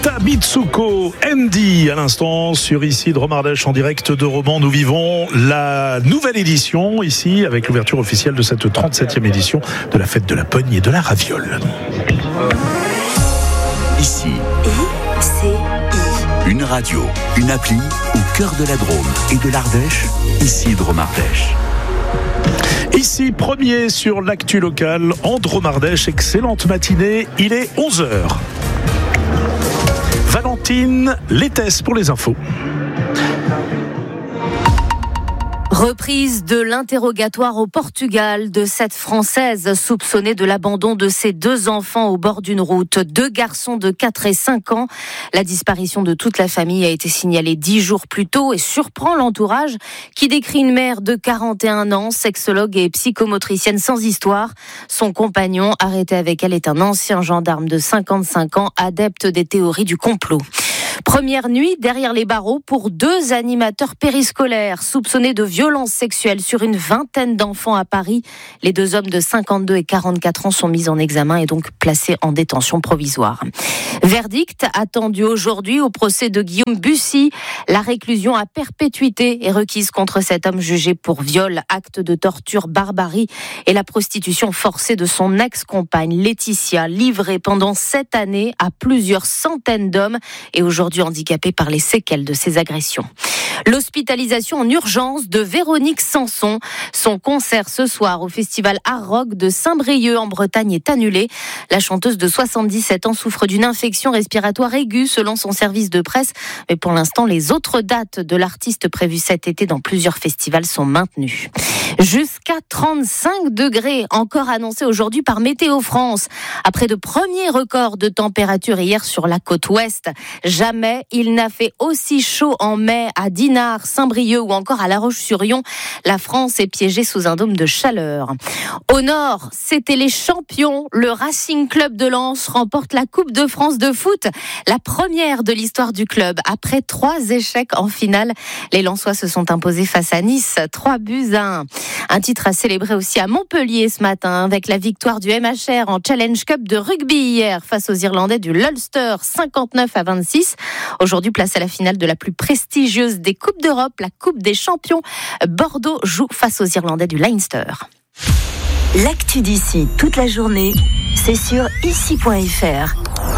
Marta Bitsuko, Andy à l'instant sur ici de Romardèche en direct de Romans. Nous vivons la nouvelle édition ici avec l'ouverture officielle de cette 37e édition de la fête de la Pogne et de la Raviole. Ici, une radio, une appli au cœur de la Drôme et de l'Ardèche, ici de Romardèche. Ici, premier sur l'actu locale en Drôme-Ardèche. Excellente matinée, il est 11h. Valentine Lettès pour les infos. Reprise de l'interrogatoire au Portugal de cette Française soupçonnée de l'abandon de ses 2 enfants au bord d'une route. 2 garçons de 4 et 5 ans. La disparition de toute la famille a été signalée 10 jours plus tôt et surprend l'entourage qui décrit une mère de 41 ans, sexologue et psychomotricienne sans histoire. Son compagnon, arrêté avec elle, est un ancien gendarme de 55 ans, adepte des théories du complot. Première nuit derrière les barreaux pour 2 animateurs périscolaires soupçonnés de violences sexuelles sur une vingtaine d'enfants à Paris. Les 2 hommes de 52 et 44 ans sont mis en examen et donc placés en détention provisoire. Verdict attendu aujourd'hui au procès de Guillaume Bussy. La réclusion à perpétuité est requise contre cet homme jugé pour viol, acte de torture, barbarie et la prostitution forcée de son ex-compagne Laetitia, livrée pendant 7 années à plusieurs centaines d'hommes et aujourd'hui handicapé par les séquelles de ces agressions. L'hospitalisation en urgence de Véronique Sanson. Son concert ce soir au festival Art Rock de Saint-Brieuc en Bretagne est annulé. La chanteuse de 77 ans souffre d'une infection respiratoire aiguë selon son service de presse. Mais pour l'instant, les autres dates de l'artiste prévues cet été dans plusieurs festivals sont maintenues. Jusqu'à 35 degrés, encore annoncé aujourd'hui par Météo France. Après de premiers records de température hier sur la côte ouest, jamais il n'a fait aussi chaud en mai à Dinard, Saint-Brieuc ou encore à La Roche-sur-Yon. La France est piégée sous un dôme de chaleur. Au nord, c'était les champions. Le Racing Club de Lens remporte la Coupe de France de foot, la première de l'histoire du club. Après 3 échecs en finale, les Lensois se sont imposés face à Nice, 3-1. Un titre à célébrer aussi à Montpellier ce matin avec la victoire du MHR en Challenge Cup de rugby hier face aux Irlandais du l'Ulster, 59-26. Aujourd'hui, place à la finale de la plus prestigieuse des Coupes d'Europe, la Coupe des Champions. Bordeaux joue face aux Irlandais du Leinster. L'actu d'ici toute la journée, c'est sur ici.fr.